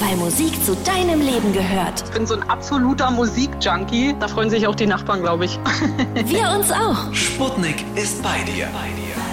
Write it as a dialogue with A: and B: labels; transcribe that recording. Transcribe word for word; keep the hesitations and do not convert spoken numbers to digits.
A: weil Musik zu deinem Leben gehört.
B: Ich bin so ein absoluter Musikjunkie. Da freuen sich auch die Nachbarn, glaube ich.
A: Wir uns auch.
C: Sputnik ist bei dir.